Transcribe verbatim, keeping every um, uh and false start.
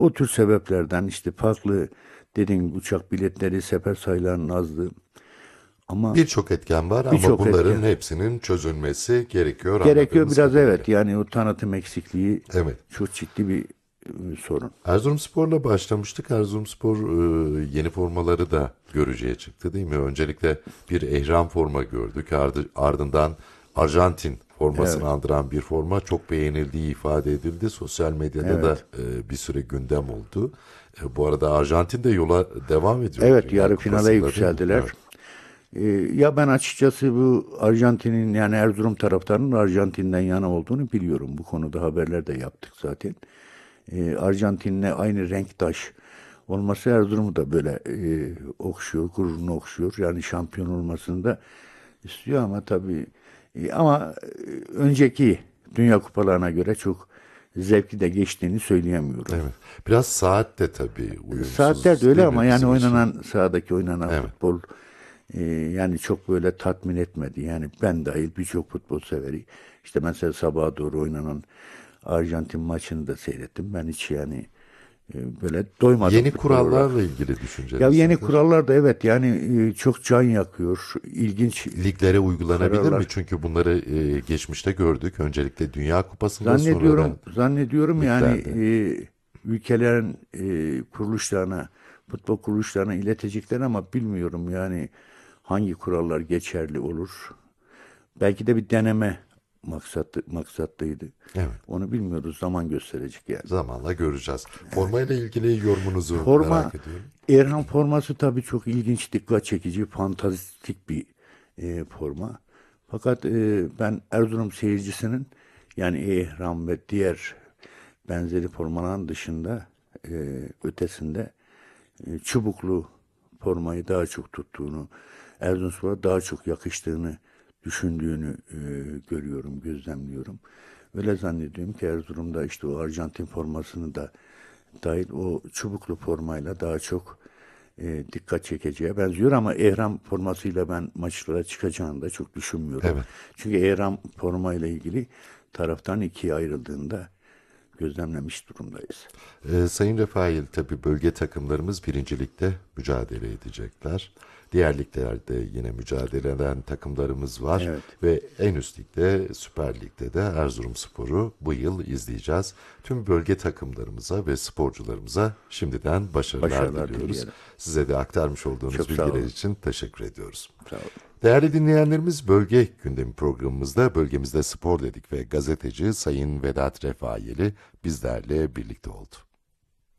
o tür sebeplerden işte farklı dediğim gibi uçak biletleri, sefer sayılarının azlığı ama Birçok etken var ama birçok bunların etken hepsinin çözülmesi gerekiyor gerekiyor anladığımız biraz, kadarıyla. evet, yani o tanıtım eksikliği Evet. çok ciddi bir e, sorun. Erzurumspor'la başlamıştık. Erzurumspor e, yeni formaları da görücüye çıktı değil mi? Öncelikle bir ehram forma gördük. Ardı, ardından Arjantin formasını Evet, andıran bir forma çok beğenildiği ifade edildi. Sosyal medyada da evet. e, bir süre gündem oldu. E, bu arada Arjantin de yola devam ediyor Evet, Dünya yarı finale Kupası'nda değil mi? yükseldiler. Evet. Ee, ya ben açıkçası bu Arjantin'in, yani Erzurum taraftarının Arjantin'den yana olduğunu biliyorum. Bu konuda haberler de yaptık zaten. Ee, Arjantin'le aynı renktaş olması Erzurum'u da böyle e, okşuyor, gururunu okşuyor. Yani şampiyon olmasını da istiyor ama tabii e, ama e, önceki Dünya Kupalarına göre çok zevkli de geçtiğini söyleyemiyorum. Evet. Biraz saat de tabii Saatler de uyumsuz öyle değil ama mi yani bizim için? oynanan, sahadaki oynanan Evet. futbol e, yani çok böyle tatmin etmedi. Yani ben dahil birçok futbol severi. İşte mesela sabaha doğru oynanan Arjantin maçını da seyrettim. Ben hiç yani e, böyle doymadım Yeni futbol olarak. kurallarla ilgili Ya düşünceniz yeni nedir? kurallar da evet yani e, çok can yakıyor. İlginç Liglere uygulanabilir mi? kararlar. Çünkü bunları e, geçmişte gördük. Öncelikle Dünya Kupası'nda sonra da Zannediyorum zannediyorum yani liglerde. e, ülkelerin e, kuruluşlarına, futbol kuruluşlarına iletecekler ama bilmiyorum yani hangi kurallar geçerli olur. Belki de bir deneme maksatlı, maksatlıydı. Evet. Onu bilmiyoruz. Zaman gösterecek yani. Zamanla göreceğiz. Formayla ilgili yorumunuzu Forma, merak ediyorum. Erhan forması tabii çok ilginç, dikkat çekici, fantastik bir e, forma. Fakat e, ben Erzurum seyircisinin yani Erhan ve diğer benzeri formaların dışında e, ötesinde e, çubuklu formayı daha çok tuttuğunu, Erzurumspor'a daha çok yakıştığını düşündüğünü e, görüyorum, gözlemliyorum. Öyle zannediyorum ki Erzurum'da işte o Arjantin formasını da dahil o çubuklu formayla daha çok e, dikkat çekeceğe benziyor ama Ehram formasıyla ben maçlara çıkacağını da çok düşünmüyorum. Evet. Çünkü Ehram formayla ilgili taraftan ikiye ayrıldığında gözlemlemiş durumdayız. Ee, Sayın Refail, tabii bölge takımlarımız birincilikte mücadele edecekler. Diğer liglerde yine mücadele eden takımlarımız var. Evet. Ve en üst ligde, Süper Lig'de de Erzurumspor'u bu yıl izleyeceğiz. Tüm bölge takımlarımıza ve sporcularımıza şimdiden başarılar Başarılar diliyoruz. dileyelim. Size de aktarmış olduğunuz Çok sağ bilgiler olun. için teşekkür ediyoruz. Sağ olun. Değerli dinleyenlerimiz, Bölge Gündemi programımızda Bölgemizde Spor dedik ve gazeteci Sayın Vedat Refaiyeli bizlerle birlikte oldu.